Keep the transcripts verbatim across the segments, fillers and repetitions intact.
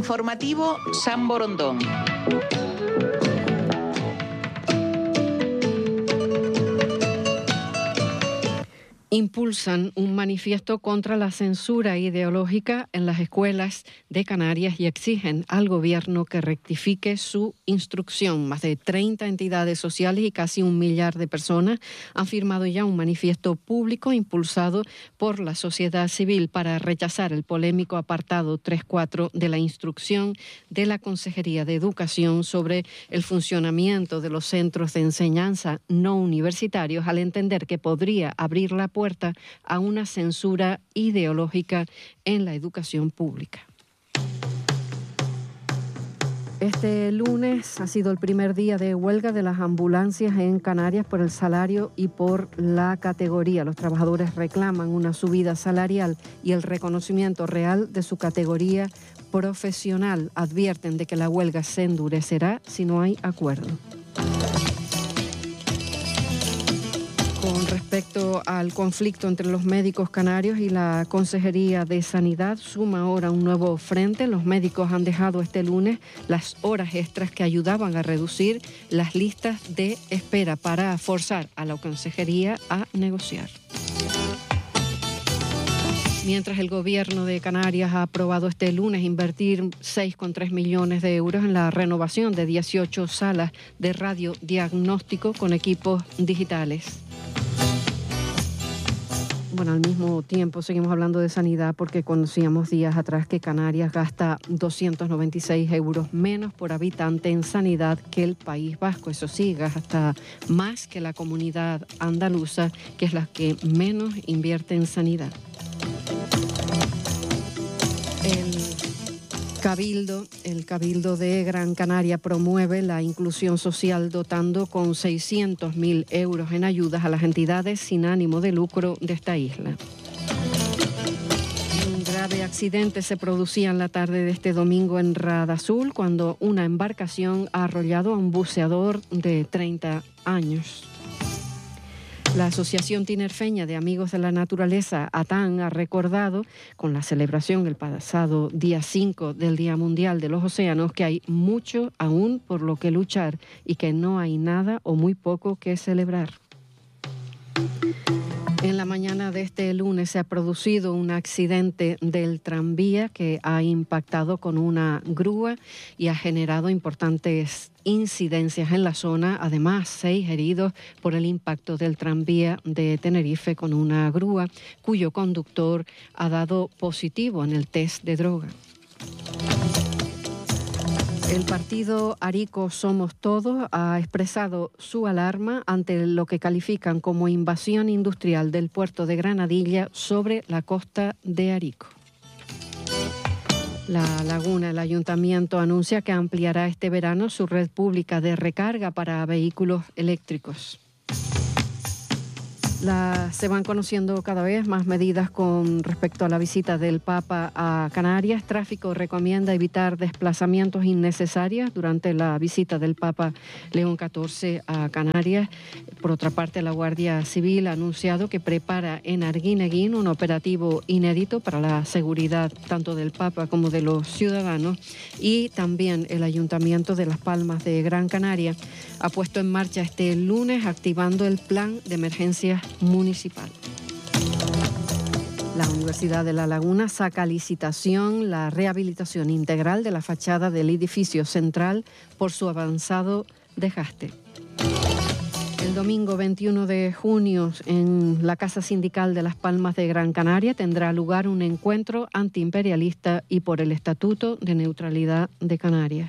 Informativo San Borondón. Impulsan un manifiesto contra la censura ideológica en las escuelas de Canarias y exigen al gobierno que rectifique su instrucción. Más de treinta entidades sociales y casi un millar de personas han firmado ya un manifiesto público impulsado por la sociedad civil para rechazar el polémico apartado tres punto cuatro de la instrucción de la Consejería de Educación sobre el funcionamiento de los centros de enseñanza no universitarios, al entender que podría abrir la puerta a una censura ideológica en la educación pública. Este lunes ha sido el primer día de huelga de las ambulancias en Canarias por el salario y por la categoría. Los trabajadores reclaman una subida salarial y el reconocimiento real de su categoría profesional. Advierten de que la huelga se endurecerá si no hay acuerdo. Con respecto al conflicto entre los médicos canarios y la Consejería de Sanidad, suma ahora un nuevo frente. Los médicos han dejado este lunes las horas extras que ayudaban a reducir las listas de espera para forzar a la Consejería a negociar. Mientras el Gobierno de Canarias ha aprobado este lunes invertir seis coma tres millones de euros en la renovación de dieciocho salas de radiodiagnóstico con equipos digitales. Bueno, al mismo tiempo seguimos hablando de sanidad porque conocíamos días atrás que Canarias gasta doscientos noventa y seis euros menos por habitante en sanidad que el País Vasco. Eso sí, gasta más que la comunidad andaluza, que es la que menos invierte en sanidad. El Cabildo, el Cabildo de Gran Canaria promueve la inclusión social dotando con seiscientos mil euros en ayudas a las entidades sin ánimo de lucro de esta isla. Un grave accidente se producía en la tarde de este domingo en Radazul cuando una embarcación ha arrollado a un buceador de treinta años. La Asociación Tinerfeña de Amigos de la Naturaleza, ATAN, ha recordado con la celebración el pasado día cinco del Día Mundial de los Océanos que hay mucho aún por lo que luchar y que no hay nada o muy poco que celebrar. En la mañana de este lunes se ha producido un accidente del tranvía que ha impactado con una grúa y ha generado importantes incidencias en la zona. Además, seis heridos por el impacto del tranvía de Tenerife con una grúa cuyo conductor ha dado positivo en el test de droga. El partido Arico Somos Todos ha expresado su alarma ante lo que califican como invasión industrial del puerto de Granadilla sobre la costa de Arico. La Laguna, el ayuntamiento anuncia que ampliará este verano su red pública de recarga para vehículos eléctricos. La, se van conociendo cada vez más medidas con respecto a la visita del Papa a Canarias. Tráfico recomienda evitar desplazamientos innecesarios durante la visita del Papa León catorce a Canarias. Por otra parte, la Guardia Civil ha anunciado que prepara en Arguineguín un operativo inédito para la seguridad tanto del Papa como de los ciudadanos, y también el Ayuntamiento de Las Palmas de Gran Canaria ha puesto en marcha este lunes activando el plan de emergencias municipal. La Universidad de La Laguna saca a licitación la rehabilitación integral de la fachada del edificio central por su avanzado desgaste. El domingo veintiuno de junio en la Casa Sindical de Las Palmas de Gran Canaria tendrá lugar un encuentro antiimperialista y por el Estatuto de Neutralidad de Canarias.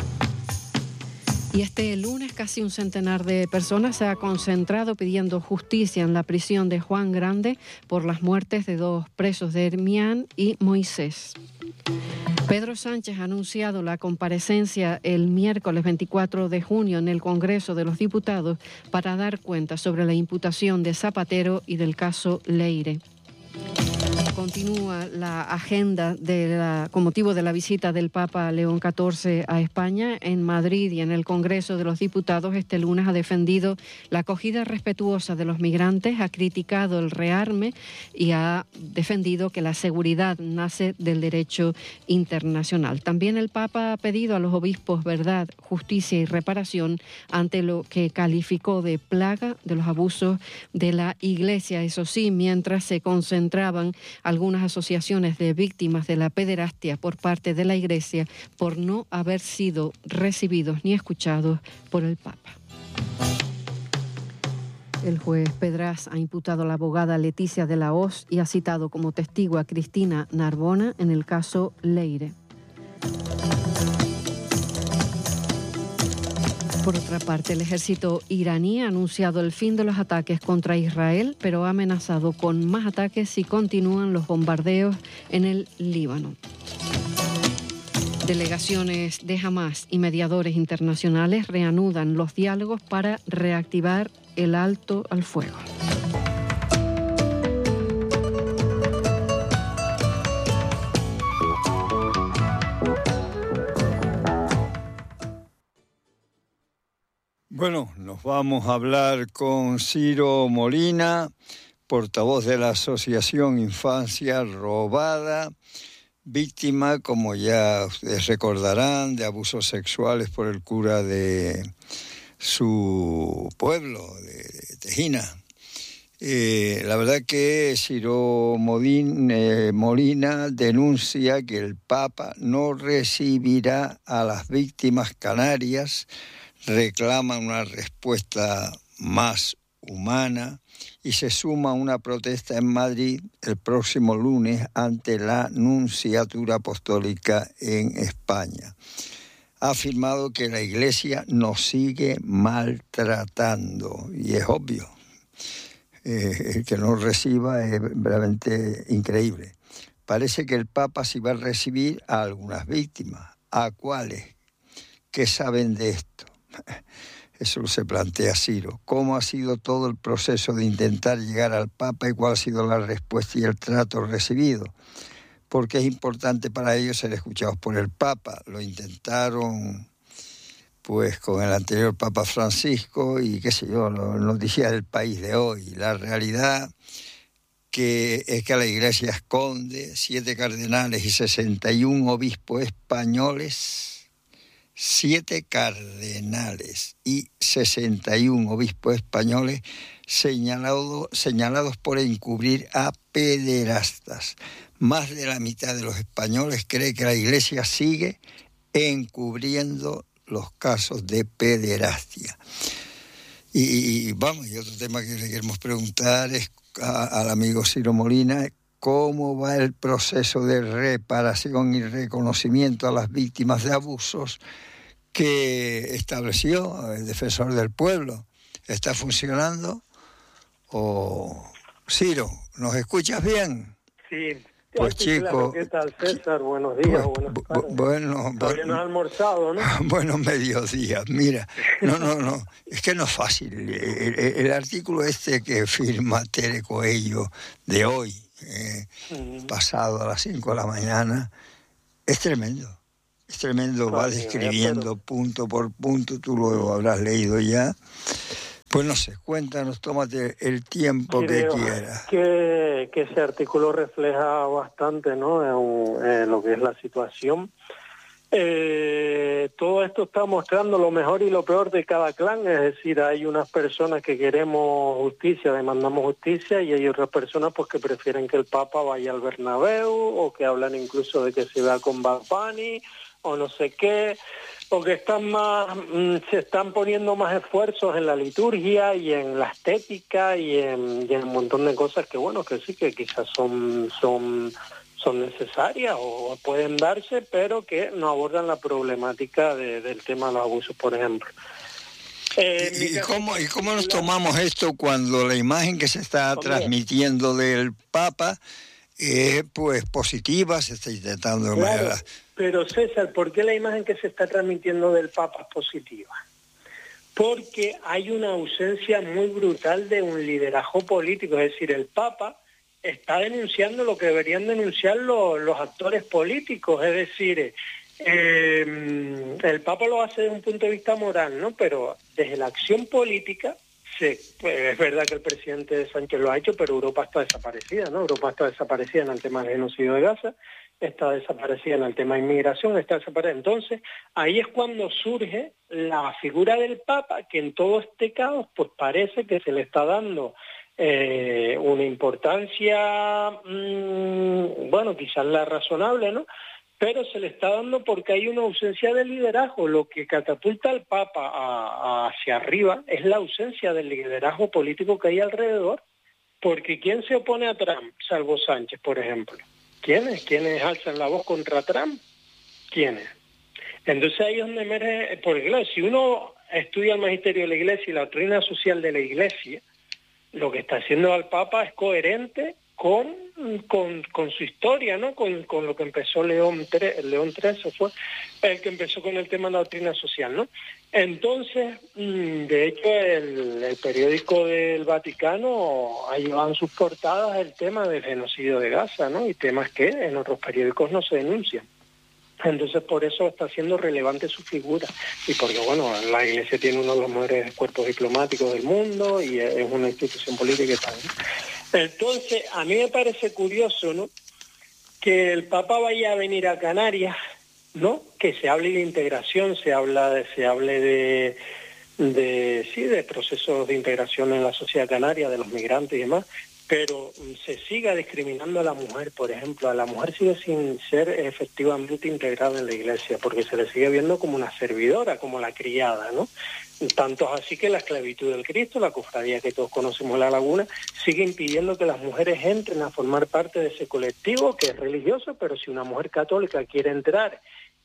Y este lunes casi un centenar de personas se ha concentrado pidiendo justicia en la prisión de Juan Grande por las muertes de dos presos de Hermián y Moisés. Pedro Sánchez ha anunciado la comparecencia el miércoles veinticuatro de junio en el Congreso de los Diputados para dar cuenta sobre la imputación de Zapatero y del caso Leire. Continúa la agenda de la, con motivo de la visita del Papa León catorce a España. En Madrid y en el Congreso de los Diputados este lunes ha defendido la acogida respetuosa de los migrantes, ha criticado el rearme y ha defendido que la seguridad nace del derecho internacional. También el Papa ha pedido a los obispos verdad, justicia y reparación ante lo que calificó de plaga de los abusos de la Iglesia. Eso sí, mientras se concentraban algunas asociaciones de víctimas de la pederastia por parte de la Iglesia por no haber sido recibidos ni escuchados por el Papa. El juez Pedraz ha imputado a la abogada Leticia de la Hoz y ha citado como testigo a Cristina Narbona en el caso Leire. Por otra parte, el ejército iraní ha anunciado el fin de los ataques contra Israel, pero ha amenazado con más ataques si continúan los bombardeos en el Líbano. Delegaciones de Hamás y mediadores internacionales reanudan los diálogos para reactivar el alto al fuego. Bueno, nos vamos a hablar con Ciro Molina, portavoz de la Asociación Infancia Robada, víctima, como ya ustedes recordarán, de abusos sexuales por el cura de su pueblo, de Tejina. Eh, la verdad que Ciro Modín, eh, Molina denuncia que el Papa no recibirá a las víctimas canarias, reclama una respuesta más humana y se suma a una protesta en Madrid el próximo lunes ante la Nunciatura Apostólica en España. Ha afirmado que la Iglesia nos sigue maltratando y es obvio. Eh, el que no reciba es realmente increíble. Parece que el Papa sí va a recibir a algunas víctimas. ¿A cuáles? ¿Qué saben de esto? Eso se plantea Ciro. ¿Cómo ha sido todo el proceso de intentar llegar al Papa y cuál ha sido la respuesta y el trato recibido? Porque es importante para ellos ser escuchados por el Papa. Lo intentaron pues con el anterior Papa Francisco y qué sé yo, lo noticias del País de hoy. La realidad que es que la Iglesia esconde siete cardenales y sesenta y un obispos españoles. Siete cardenales y sesenta y un obispos españoles señalado, señalados por encubrir a pederastas. Más de la mitad de los españoles cree que la Iglesia sigue encubriendo los casos de pederastia. Y, y vamos, y otro tema que le queremos preguntar es a, al amigo Ciro Molina, ¿cómo va el proceso de reparación y reconocimiento a las víctimas de abusos que estableció el Defensor del Pueblo? ¿Está funcionando? O Ciro, ¿nos escuchas bien? Sí. Pues sí, chico... Claro. ¿Qué tal, César? Buenos días, pues, buenas tardes. Bueno, Todavía no has almorzado, ¿no? Buenos mediodías. Mira, no, no, no, es que no es fácil. El, el, el artículo este que firma Tere Coello de hoy, eh, mm. pasado a las cinco de la mañana, es tremendo. Es tremendo, va describiendo punto por punto, tú lo habrás leído ya. Pues no sé, cuéntanos, tómate el tiempo Creo que quieras. Que, que ese artículo refleja bastante, ¿no?, en, en lo que es la situación. Eh, todo esto está mostrando lo mejor y lo peor de cada clan, es decir, hay unas personas que queremos justicia, demandamos justicia, y hay otras personas pues que prefieren que el Papa vaya al Bernabéu, o que hablan incluso de que se vea con Bad Bunny, o no sé qué, o que están más, mmm, se están poniendo más esfuerzos en la liturgia y en la estética y en, y en un montón de cosas que, bueno, que sí, que quizás son, son, son necesarias o pueden darse, pero que no abordan la problemática de, del tema de los abusos, por ejemplo. Eh, ¿Y, cómo, ¿Y cómo nos tomamos esto cuando la imagen que se está transmitiendo del Papa eh, pues positiva, se está intentando de claro, manera... Pero César, ¿por qué la imagen que se está transmitiendo del Papa es positiva? Porque hay una ausencia muy brutal de un liderazgo político, es decir, el Papa está denunciando lo que deberían denunciar los, los actores políticos, es decir, eh, el Papa lo hace desde un punto de vista moral, ¿no? Pero desde la acción política, se, pues, es verdad que el presidente Sánchez lo ha hecho, pero Europa está desaparecida, ¿no? Europa está desaparecida en el tema del genocidio de Gaza, está desaparecida en el tema de inmigración, está desaparecida. Entonces, ahí es cuando surge la figura del Papa, que en todo este caos, pues parece que se le está dando eh, una importancia, mmm, bueno, quizás la razonable, ¿no? Pero se le está dando porque hay una ausencia de liderazgo. Lo que catapulta al Papa a, a hacia arriba es la ausencia del liderazgo político que hay alrededor. Porque ¿quién se opone a Trump? Salvo Sánchez, por ejemplo. ¿Quiénes? ¿Quiénes alzan la voz contra Trump? ¿Quiénes? Entonces ahí es donde emerge, porque claro, si uno estudia el magisterio de la Iglesia y la doctrina social de la Iglesia, lo que está haciendo al Papa es coherente con, con, con su historia, ¿no? Con, con lo que empezó León León trece, fue el que empezó con el tema de la doctrina social, ¿no? Entonces, de hecho, el, el periódico del Vaticano ha llevado en sus portadas el tema del genocidio de Gaza, ¿no? Y temas que en otros periódicos no se denuncian. Entonces, por eso está siendo relevante su figura. Y porque, bueno, la Iglesia tiene uno de los mejores cuerpos diplomáticos del mundo y es una institución política y tal, ¿no? Entonces, a mí me parece curioso, ¿no?, que el Papa vaya a venir a Canarias, ¿no?, que se hable de integración, se habla de, se hable de, de, sí, de procesos de integración en la sociedad canaria, de los migrantes y demás, pero se siga discriminando a la mujer, por ejemplo. A la mujer sigue sin ser efectivamente integrada en la Iglesia, porque se le sigue viendo como una servidora, como la criada, ¿no? Tanto es así que la esclavitud del Cristo, la cofradía que todos conocemos, La Laguna, sigue impidiendo que las mujeres entren a formar parte de ese colectivo que es religioso, pero si una mujer católica quiere entrar,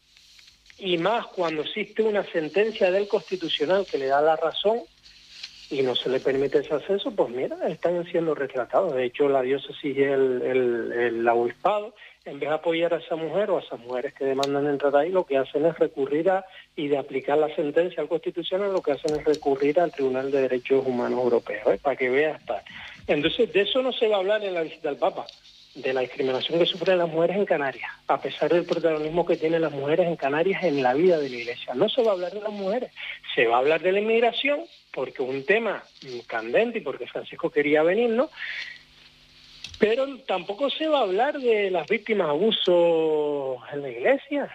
y más cuando existe una sentencia del Constitucional que le da la razón, y no se le permite ese acceso, pues mira, están siendo retratados. De hecho, la diócesis y el, el, el obispado, en vez de apoyar a esa mujer o a esas mujeres que demandan entrar ahí, lo que hacen es recurrir a, y de aplicar la sentencia al Constitucional, lo que hacen es recurrir al Tribunal de Derechos Humanos Europeo, ¿eh? Para que vea hasta. Entonces, de eso no se va a hablar en la visita al Papa, de la discriminación que sufren las mujeres en Canarias, a pesar del protagonismo que tienen las mujeres en Canarias en la vida de la Iglesia. No se va a hablar de las mujeres, se va a hablar de la inmigración, porque es un tema candente y porque Francisco quería venir, ¿no? Pero tampoco se va a hablar de las víctimas de abuso en la Iglesia.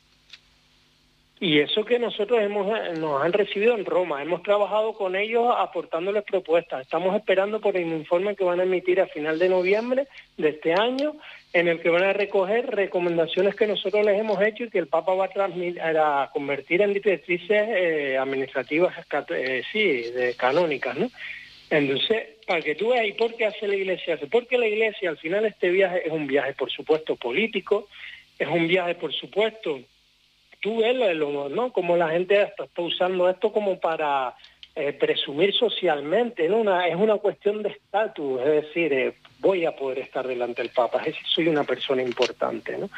Y eso que nosotros hemos nos han recibido en Roma, hemos trabajado con ellos aportándoles propuestas. Estamos esperando por el informe que van a emitir a final de noviembre de este año, en el que van a recoger recomendaciones que nosotros les hemos hecho y que el Papa va a, transmitir, a convertir en directrices eh, administrativas, eh, sí, de, canónicas, ¿no? Entonces, para que tú veas, ¿y por qué hace la Iglesia? Porque la Iglesia, al final, este viaje es un viaje, por supuesto, político, es un viaje, por supuesto. Tú ves, ¿no?, como la gente está, está usando esto como para eh, presumir socialmente, ¿no? Una, es una cuestión de estatus, es decir, eh, voy a poder estar delante del Papa, es decir, soy una persona importante, ¿no?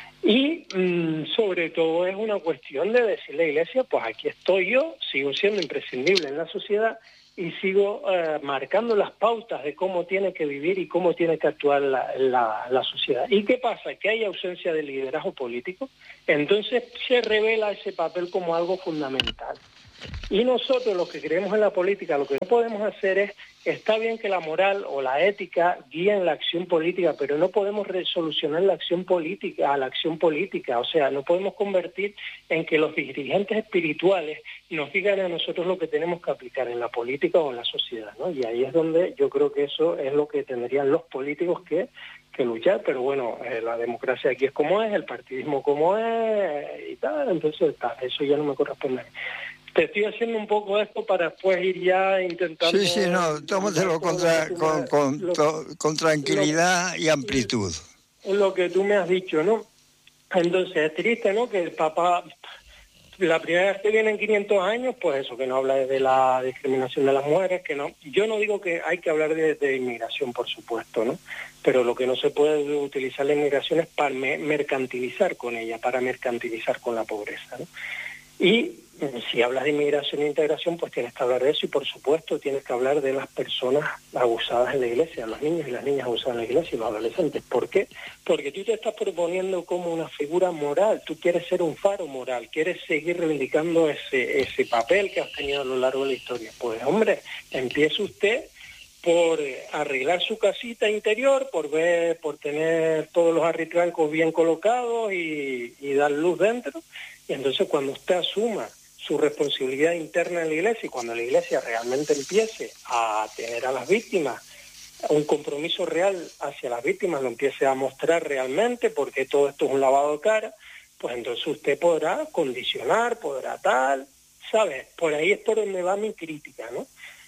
Y mmm, sobre todo es una cuestión de decirle a la Iglesia, pues aquí estoy yo, sigo siendo imprescindible en la sociedad y sigo eh, marcando las pautas de cómo tiene que vivir y cómo tiene que actuar la, la, la sociedad. ¿Y qué pasa? Que hay ausencia de liderazgo político, entonces se revela ese papel como algo fundamental. Y nosotros, los que creemos en la política, lo que no podemos hacer es, está bien que la moral o la ética guíen la acción política, pero no podemos resolucionar la acción política a la acción política. O sea, no podemos convertir en que los dirigentes espirituales nos digan a nosotros lo que tenemos que aplicar en la política o en la sociedad, ¿no? Y ahí es donde yo creo que eso es lo que tendrían los políticos que, que luchar. Pero bueno, eh, la democracia aquí es como es, el partidismo como es y tal, entonces tal, eso ya no me corresponde. Te estoy haciendo un poco esto para después ir ya intentando... Sí, sí, no, tómatelo con, tra con, con, lo, con tranquilidad lo, y amplitud. Lo que tú me has dicho, ¿no? Entonces es triste, ¿no?, que el Papa, la primera vez que viene en quinientos años, pues eso, que no habla de la discriminación de las mujeres, que no... Yo no digo que hay que hablar de, de inmigración, por supuesto, ¿no? Pero lo que no se puede utilizar la inmigración es para me mercantilizar con ella, para mercantilizar con la pobreza, ¿no? Y si hablas de inmigración e integración, pues tienes que hablar de eso y, por supuesto, tienes que hablar de las personas abusadas en la iglesia, los niños y las niñas abusadas en la iglesia y los adolescentes. ¿Por qué? Porque tú te estás proponiendo como una figura moral, tú quieres ser un faro moral, quieres seguir reivindicando ese, ese papel que has tenido a lo largo de la historia. Pues, hombre, empiece usted por arreglar su casita interior, por ver, por tener todos los arritrancos bien colocados y, y dar luz dentro. Y entonces cuando usted asuma su responsabilidad interna en la iglesia y cuando la iglesia realmente empiece a tener a las víctimas, un compromiso real hacia las víctimas, lo empiece a mostrar realmente, porque todo esto es un lavado de cara, pues entonces usted podrá condicionar, podrá tal, ¿sabes? Por ahí es por donde va mi crítica, ¿no?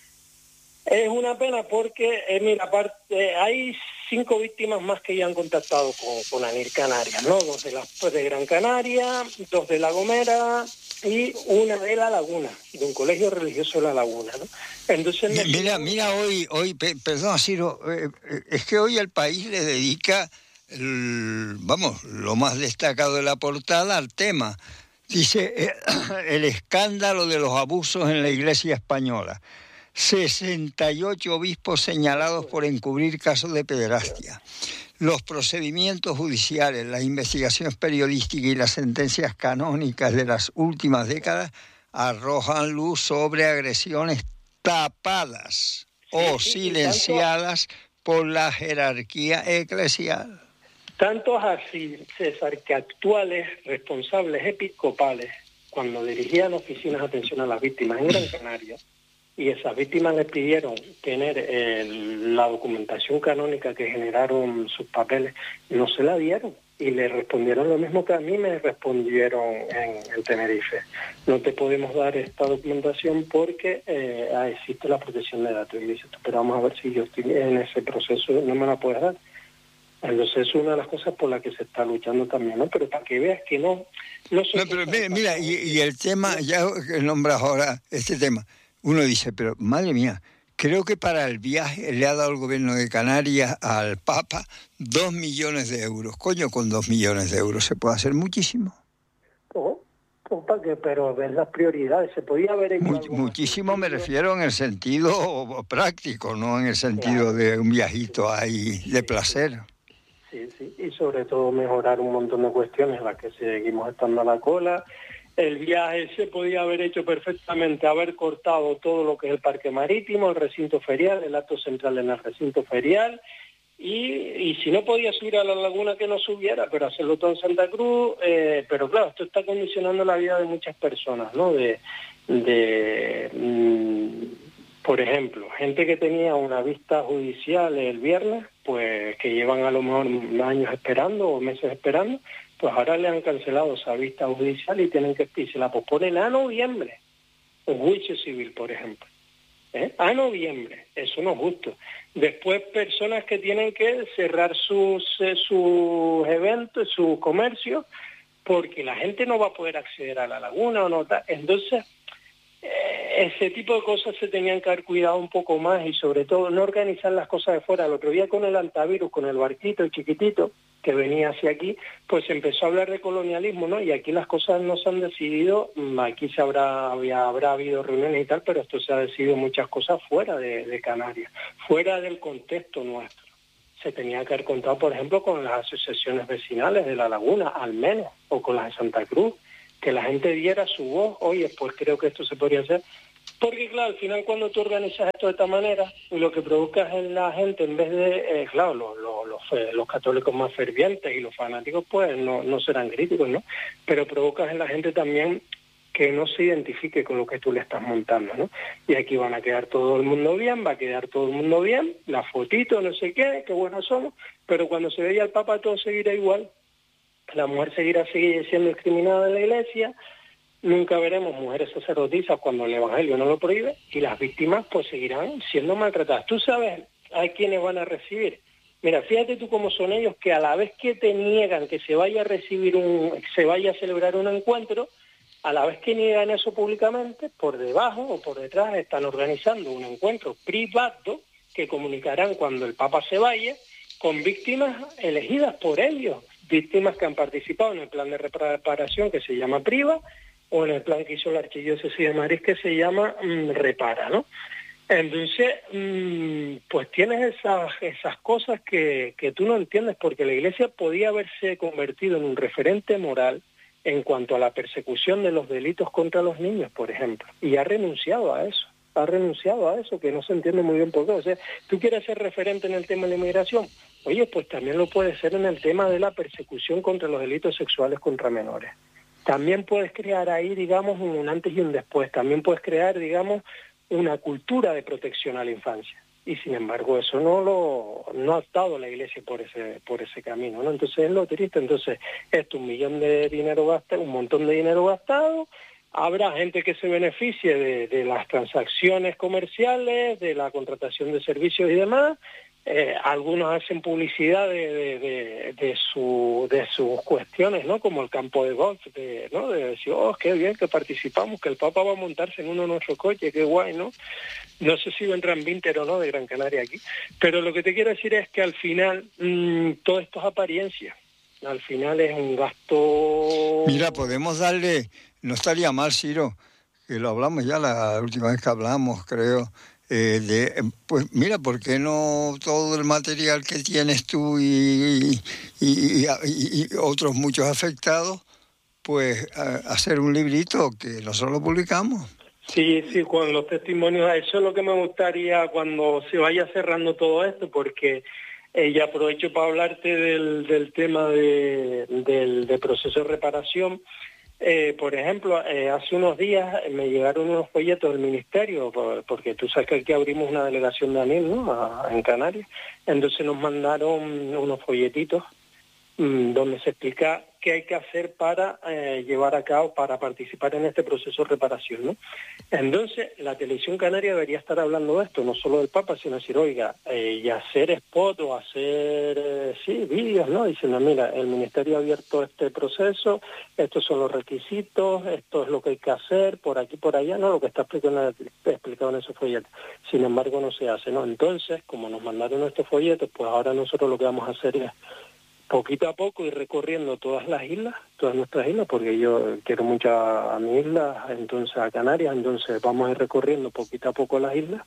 Es una pena porque, eh, mira, aparte, hay cinco víctimas más que ya han contactado con, con ANIR Canarias, ¿no? Dos de, la, de Gran Canaria, dos de La Gomera y una de La Laguna, de un colegio religioso de La Laguna, ¿no? Entonces, mira, mira, hoy, hoy, perdón, Ciro, eh, es que hoy el país le dedica, el, vamos, lo más destacado de la portada al tema. Dice, eh, el escándalo de los abusos en la Iglesia española. sesenta y ocho obispos señalados por encubrir casos de pederastia. Los procedimientos judiciales, las investigaciones periodísticas y las sentencias canónicas de las últimas décadas arrojan luz sobre agresiones tapadas o silenciadas por la jerarquía eclesial. Tanto es así, César, que actuales responsables episcopales, cuando dirigían oficinas de atención a las víctimas en Gran Canaria, y esas víctimas les pidieron tener eh, la documentación canónica que generaron sus papeles, no se la dieron y le respondieron lo mismo que a mí me respondieron en, en Tenerife. No te podemos dar esta documentación porque eh, existe la protección de datos. Y dices, pero vamos a ver si yo estoy en ese proceso, no me la puedes dar. Entonces es una de las cosas por las que se está luchando también, ¿no? Pero para que veas que no... No, no pero mira, mira y, y el tema, ya que nombras ahora este tema, uno dice, pero madre mía, creo que para el viaje le ha dado el gobierno de Canarias al Papa dos millones de euros. Coño, con dos millones de euros se puede hacer muchísimo. Oh, oh, ¿para qué? Pero ver las prioridades, se podía haber hecho Much, Muchísimo me refiero en el sentido práctico, no en el sentido claro. de un viajito ahí de placer. Sí, sí, y sobre todo mejorar un montón de cuestiones en las que seguimos estando a la cola. El viaje se podía haber hecho perfectamente, haber cortado todo lo que es el parque marítimo, el recinto ferial, el acto central en el recinto ferial, y, y si no podía subir a la laguna que no subiera, pero hacerlo todo en Santa Cruz, eh, pero claro, esto está condicionando la vida de muchas personas, ¿no? De, de mmm, por ejemplo, gente que tenía una vista judicial el viernes, pues que llevan a lo mejor años esperando o meses esperando, pues ahora le han cancelado esa vista judicial y tienen que y se la posponen a noviembre. Un juicio civil, por ejemplo. ¿Eh? A noviembre. Eso no es justo. Después, personas que tienen que cerrar sus, eh, sus eventos, su comercio, porque la gente no va a poder acceder a la laguna o no. Entonces, eh, ese tipo de cosas se tenían que haber cuidado un poco más y sobre todo no organizar las cosas de fuera. El otro día con el antivirus, con el barquito, el chiquitito, que venía hacia aquí, pues empezó a hablar de colonialismo, ¿no? Y aquí las cosas no se han decidido, aquí se habrá, había, habrá habido reuniones y tal, pero esto se ha decidido muchas cosas fuera de, de Canarias, fuera del contexto nuestro. Se tenía que haber contado, por ejemplo, con las asociaciones vecinales de La Laguna, al menos, o con las de Santa Cruz, que la gente diera su voz, oye, pues creo que esto se podría hacer. Porque, claro, al final cuando tú organizas esto de esta manera, lo que provocas en la gente, en vez de, eh, claro, los, los, los, los católicos más fervientes y los fanáticos, pues no, no serán críticos, ¿no? Pero provocas en la gente también que no se identifique con lo que tú le estás montando, ¿no? Y aquí van a quedar todo el mundo bien, va a quedar todo el mundo bien, la fotito, no sé qué, qué buenos somos, pero cuando se veía al Papa todo seguirá igual, la mujer seguirá siendo discriminada en la iglesia, nunca veremos mujeres sacerdotisas cuando el Evangelio no lo prohíbe y las víctimas pues seguirán siendo maltratadas. ¿Tú sabes a quiénes van a recibir? Mira, fíjate tú cómo son ellos que a la vez que te niegan que se vaya a recibir un, se vaya a celebrar un encuentro, a la vez que niegan eso públicamente, por debajo o por detrás están organizando un encuentro privado que comunicarán cuando el Papa se vaya con víctimas elegidas por ellos, víctimas que han participado en el plan de reparación que se llama PRIVA, o en el plan que hizo la Archidiócesis de Madrid, que se llama mm, Repara, ¿no? Entonces, mmm, pues tienes esas, esas cosas que, que tú no entiendes, porque la Iglesia podía haberse convertido en un referente moral en cuanto a la persecución de los delitos contra los niños, por ejemplo, y ha renunciado a eso, ha renunciado a eso, que no se entiende muy bien por qué. O sea, tú quieres ser referente en el tema de la inmigración, oye, pues también lo puedes ser en el tema de la persecución contra los delitos sexuales contra menores. También puedes crear ahí, digamos, un antes y un después, también puedes crear, digamos, una cultura de protección a la infancia, y sin embargo eso no lo no ha optado la Iglesia por ese por ese camino, ¿no? Entonces es lo triste. Entonces esto, un millón de dinero gastado, un montón de dinero gastado, habrá gente que se beneficie de, de las transacciones comerciales, de la contratación de servicios y demás. Eh, algunos hacen publicidad de, de, de, de, su, de sus cuestiones, ¿no? Como el campo de golf, de, ¿no? De decir, oh, qué bien que participamos, que el Papa va a montarse en uno de nuestros coches, qué guay, ¿no? No sé si vendrán Vinter o no de Gran Canaria aquí, pero lo que te quiero decir es que al final mmm, todo esto es apariencia, al final es un gasto... Mira, podemos darle, no estaría mal, Ciro, que lo hablamos ya la última vez que hablamos, creo... Eh, de, pues mira, ¿por qué no todo el material que tienes tú y, y, y, y, y otros muchos afectados, pues a, hacer un librito que nosotros lo publicamos? Sí, sí, con los testimonios, eso es lo que me gustaría cuando se vaya cerrando todo esto, porque eh, ya aprovecho para hablarte del, del tema de, del, del proceso de reparación. Eh, por ejemplo, eh, hace unos días me llegaron unos folletos del Ministerio, por, porque tú sabes que aquí abrimos una delegación de ANIL, ¿no?, a, en Canarias. Entonces nos mandaron unos folletitos mmm, donde se explica qué hay que hacer para eh, llevar a cabo, para participar en este proceso de reparación, ¿no? Entonces, la televisión canaria debería estar hablando de esto, no solo del Papa, sino decir, oiga, eh, y hacer spot o hacer, eh, sí, vídeos, ¿no? Diciendo, mira, el Ministerio ha abierto este proceso, estos son los requisitos, esto es lo que hay que hacer, por aquí, por allá, ¿no? Lo que está explicado, explicado en esos folletos. Sin embargo, no se hace, ¿no? Entonces, como nos mandaron estos folletos, pues ahora nosotros lo que vamos a hacer es poquito a poco ir recorriendo todas las islas, todas nuestras islas, porque yo quiero mucho a, a mi isla, entonces a Canarias, entonces vamos a ir recorriendo poquito a poco las islas,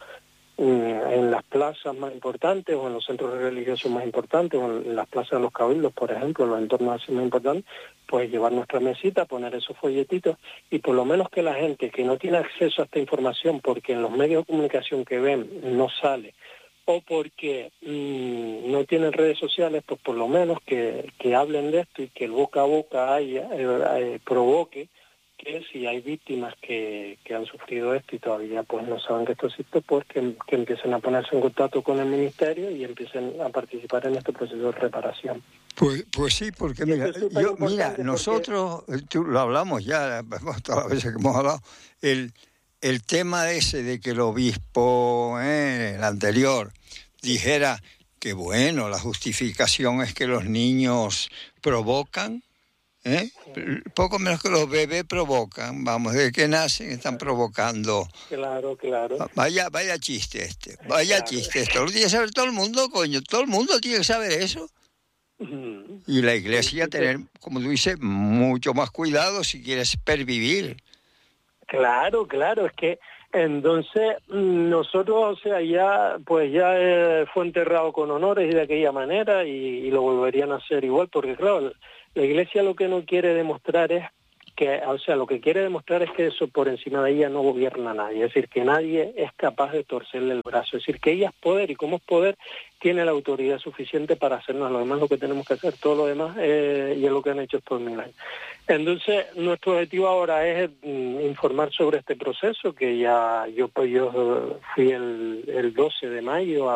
en las plazas más importantes o en los centros religiosos más importantes o en las plazas de los cabildos, por ejemplo, en los entornos así más importantes, pues llevar nuestra mesita, poner esos folletitos y por lo menos que la gente que no tiene acceso a esta información porque en los medios de comunicación que ven no sale, o porque mmm, no tienen redes sociales, pues por lo menos que, que hablen de esto y que el boca a boca haya, eh, eh, provoque que si hay víctimas que, que han sufrido esto y todavía pues no saben que esto existe, pues que, que empiecen a ponerse en contacto con el Ministerio y empiecen a participar en este proceso de reparación. Pues, pues sí, porque mira, yo, mira nosotros, porque... tú, lo hablamos ya, todas las veces que hemos hablado, el... El tema ese de que el obispo, eh, el anterior, dijera que bueno, la justificación es que los niños provocan, ¿eh? Poco menos que los bebés provocan, vamos, desde que nacen están provocando. Claro, claro. Vaya, vaya chiste este, vaya claro. chiste esto, lo tiene que saber todo el mundo, coño, todo el mundo tiene que saber eso. Uh-huh. Y la Iglesia sí, sí, tener, como tú dices, mucho más cuidado si quieres pervivir. Claro, claro, es que entonces nosotros, o sea, ya pues ya eh, fue enterrado con honores y de aquella manera y, y lo volverían a hacer igual, porque claro, la Iglesia lo que no quiere demostrar es que, o sea, lo que quiere demostrar es que eso por encima de ella no gobierna nadie, es decir, que nadie es capaz de torcerle el brazo, es decir, que ella es poder y como es poder tiene la autoridad suficiente para hacernos lo demás, lo que tenemos que hacer, todo lo demás, eh, y es lo que han hecho estos mil años. Entonces, nuestro objetivo ahora es mm, informar sobre este proceso, que ya yo, pues, yo fui el, el doce de mayo a